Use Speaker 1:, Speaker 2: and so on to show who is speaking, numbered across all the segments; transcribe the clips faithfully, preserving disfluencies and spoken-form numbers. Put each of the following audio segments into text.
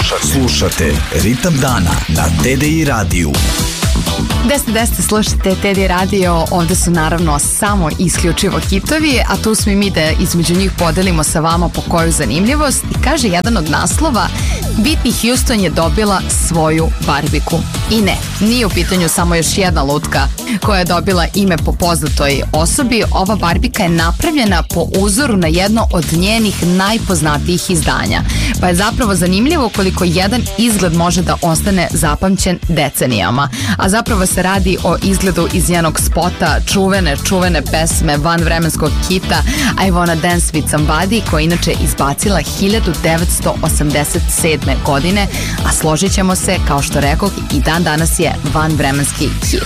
Speaker 1: Slušate, slušate Ritam dana na T D I radiju.
Speaker 2: deset deset slušate T D I radio, ovde su naravno samo isključivo hitovi, a tu smo i mi da između njih podelimo sa vama po koju zanimljivost. I kaže jedan od naslova, Whitney Houston je dobila svoju barbiku. I ne, nije u pitanju samo još jedna lutka koja je dobila ime po poznatoj osobi. Ova barbika je napravljena po uzoru na jedno od njenih najpoznatijih izdanja. Pa je zapravo zanimljivo koliko jedan izgled može da ostane zapamćen decenijama. A zapravo se radi o izgledu iz njenog spota, čuvene, čuvene pesme vanvremenskog hita I Wanna Dance With Somebody, koja je inače izbacila hiljadu devetsto osamdeset sedme godine, a složit ćemo se, kao što rekoh, i dan danas je vanvremenski hit.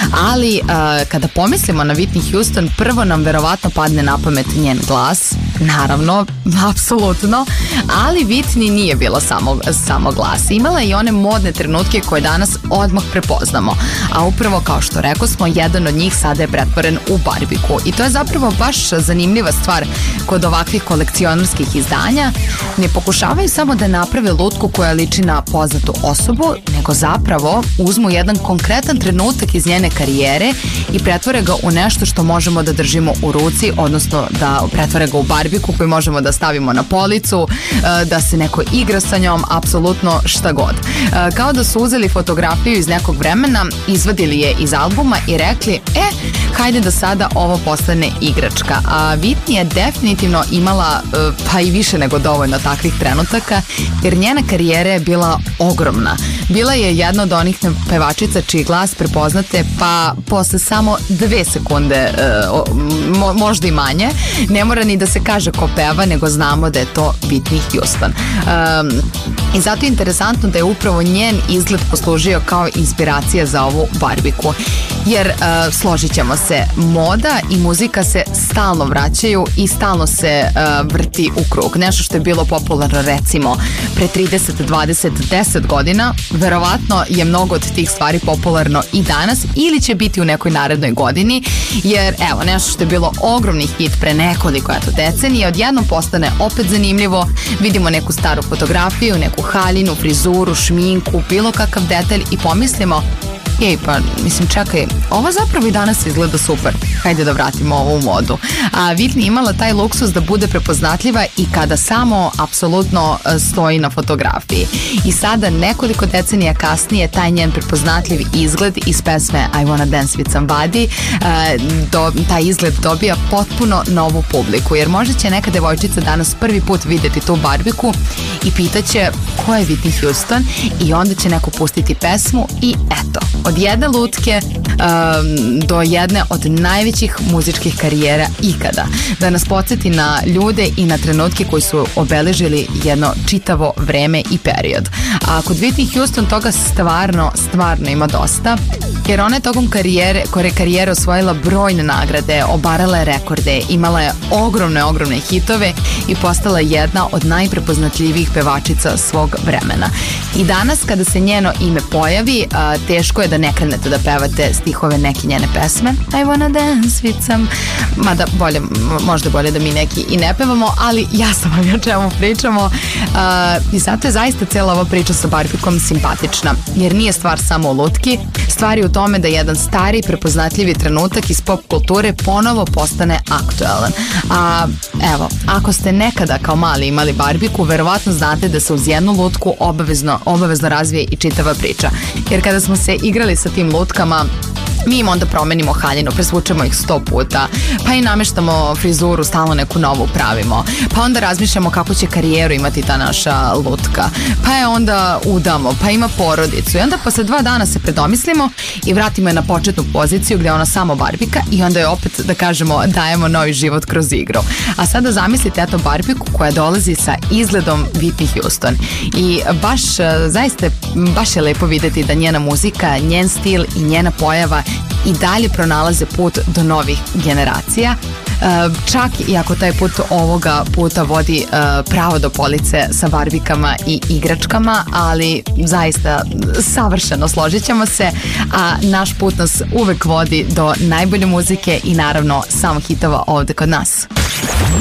Speaker 2: Ali uh, kada pomislimo na Whitney Houston, prvo nam verovatno padne na pamet njen glas, naravno, apsolutno, ali Whitney nije bila samo, samo glas. Imala je i one modne trenutke koje danas odmah prepoznamo, a upravo kao što rekao smo, jedan od njih sada je pretvoren u barbiku. I to je zapravo baš zanimljiva stvar kod ovakvih kolekcionarskih izdanja. Ne pokušavaju samo da naprave lutku koja liči na poznatu osobu, nego zapravo uzmu jedan konkretan trenutak iz njene karijere i pretvore ga u nešto što možemo da držimo u ruci, odnosno da pretvore ga u barbiku koju možemo da stavimo na policu, da se neko igra sa njom, apsolutno šta god. Kao da su uzeli fotografiju iz nekog vremena, izvadili je iz albuma i rekli, e, hajde da sada ovo postane igračka. A Whitney je definitivno imala pa i više nego dovoljno takvih trenutaka, jer njena karijera je bila ogromna. Bila je jedna od onih pevačica čiji glas prepoznate pa posle samo dve sekunde, mo, možda i manje. Ne mora ni da se kaže ko peva, nego znamo da je to Whitney Houston. Um, I zato je interesantno da je upravo njen izgled poslužio kao inspiracija za ovu barbiku. Jer, uh, složit ćemo se, moda i muzika se stalno vraćaju i stalno se uh, vrti u krug. Nešto što je bilo popularno recimo pre trideset, dvadeset, deset godina, verovatno je mnogo od tih stvari popularno i danas ili će biti u nekoj narednoj godini, jer evo, nešto što je bilo ogromni hit pre nekoliko eto, decenija, odjednom postane opet zanimljivo, vidimo neku staru fotografiju, neku haljinu, frizuru, šminku, bilo kakav detalj i pomislimo, jej, pa, mislim, čekaj, ovo zapravo i danas izgleda super. Hajde da vratimo ovo u modu. A Whitney imala taj luksus da bude prepoznatljiva i kada samo apsolutno stoji na fotografiji. I sada, nekoliko decenija kasnije, taj njen prepoznatljiv izgled iz pesme I Wanna Dance With Somebody, do, taj izgled dobija potpuno novu publiku. Jer možda će neka devojčica danas prvi put videti tu barbiku i pitaće ko je Whitney Houston i onda će neko pustiti pesmu i eto, od jedne lutke um, do jedne od najvećih muzičkih karijera ikada. Da nas podsjeti na ljude i na trenutke koji su obeležili jedno čitavo vreme i period. A kod Whitney Houston toga stvarno, stvarno ima dosta, jer ona je tokom karijere, kore karijere osvojila brojne nagrade, obarala je rekorde, imala je ogromne, ogromne hitove i postala jedna od najprepoznatljivijih pevačica svog vremena. I danas kada se njeno ime pojavi, a, teško je da ne krenete da pevate stihove neke njene pesme. I wanna dance with some... Mada bolje, možda bolje da mi neki i ne pevamo, ali jasno vam je o čemu pričamo. A, I zato je zaista cijela ova priča sa barbikom simpatična, jer nije stvar samo u lutki, stvar je u tome da jedan stari prepoznatljivi trenutak iz pop kulture ponovo postane aktualan. A evo, ako ste nekada kao mali imali barbiku, verovatno znate da se uz jednu lutku obavezno, obavezno razvije i čitava priča. Jer kada smo se igrali sa tim lutkama, mi im onda promenimo haljinu, presvučemo ih sto puta, pa i nameštamo frizuru, stalno neku novu pravimo, pa onda razmišljamo kako će karijeru imati ta naša lutka, pa je onda udamo, pa ima porodicu i onda posle dva dana se predomislimo i vratimo je na početnu poziciju gdje je ona samo barbika i onda je opet, da kažemo, dajemo novi život kroz igru. A sada zamislite eto barbiku koja dolazi sa izgledom Whitney Houston i baš, zaista, baš je lepo videti da njena muzika, njen stil i njena pojava i dalje pronalaze put do novih generacija. Čak i ako taj put ovoga puta vodi pravo do police sa barbikama i igračkama, ali zaista savršeno, složit ćemo se, a naš put nas uvek vodi do najbolje muzike i naravno samo hitova ovde kod nas.